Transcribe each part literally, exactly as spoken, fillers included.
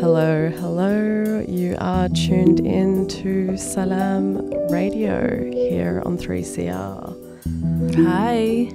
Hello, hello. You are tuned in to Salam Radio here on three C R. Hi.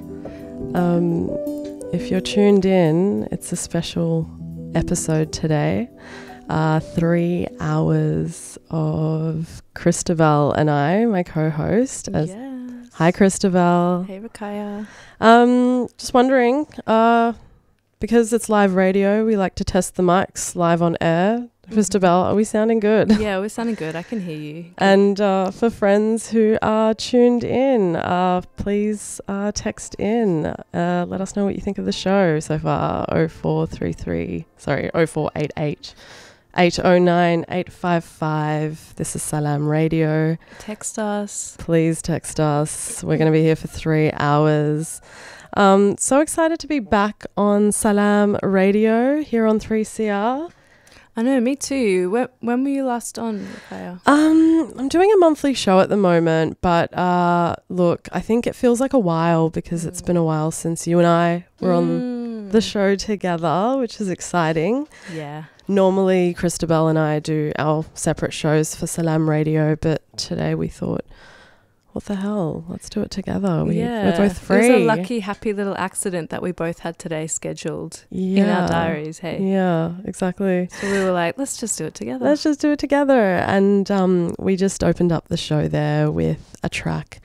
Um, if you're tuned in, it's a special episode today. Uh, three hours of Christabel and I, my co-host. As Yes. Hi, Christabel. Hey, Rakaya. Um, just wondering, uh, because it's live radio, we like to test the mics live on air. Mm-hmm. Christabel, are we sounding good? Yeah, we're sounding good. I can hear you. Good. And uh, for friends who are tuned in, uh, please uh, text in. Uh, let us know what you think of the show so far. oh four three three, sorry, oh four eight eight, eight oh nine, eight five five. This is Salam Radio. Text us. Please text us. We're going to be here for three hours. Um, so excited to be back on Salam Radio here on three C R. I know, me too. When, when were you last on, Rakaya? Um, I'm doing a monthly show at the moment, but uh, look, I think it feels like a while because mm. it's been a while since you and I were mm. on the show together, which is exciting. Yeah. Normally, Christabel and I do our separate shows for Salam Radio, but today we thought, what the hell? Let's do it together. We, yeah. We're both free. It was a lucky, happy little accident that we both had today scheduled yeah. in our diaries, hey? Yeah, exactly. So we were like, let's just do it together. Let's just do it together. And um, we just opened up the show there with a track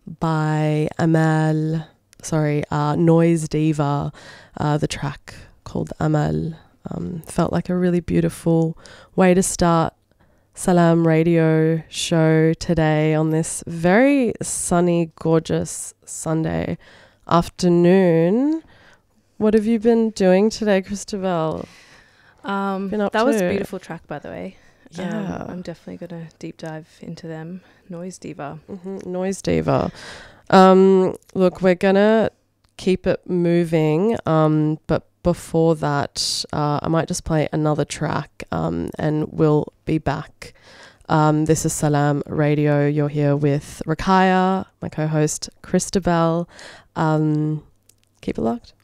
by Amal, sorry, uh, Noise Diva, uh, the track called Amal. Um, felt like a really beautiful way to start Salam Radio show today on this very sunny, gorgeous Sunday afternoon. What have you been doing today, Christabel? Um, been up that to? was a beautiful track, by the way. Yeah. Um, I'm definitely going to deep dive into them. Noise Diva. Mm-hmm. Noise Diva. Um, look, we're going to keep it moving, um, but before that, uh, I might just play another track um, and we'll be back. Um, this is Salam Radio. You're here with Rakaya, my co-host Christabel. Um, keep it locked.